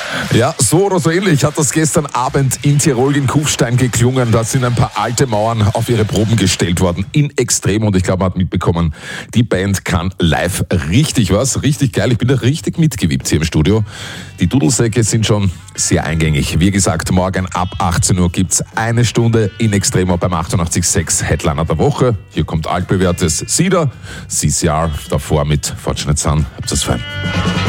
Ja, so oder so ähnlich hat das gestern Abend in Tirol in Kufstein geklungen. Da sind ein paar alte Mauern auf ihre Proben gestellt worden. In Extrem. Und ich glaube, man hat mitbekommen, die Band kann live richtig was. Richtig geil. Ich bin da richtig mitgewippt hier im Studio. Die Dudelsäcke sind schon sehr eingängig. Wie gesagt, morgen ab 18 Uhr gibt's eine Stunde in Extremo beim 88.6 Headliner der Woche. Hier kommt altbewährtes Sieder, CCR, davor mit Fortunate Son. Habt ihr's fein.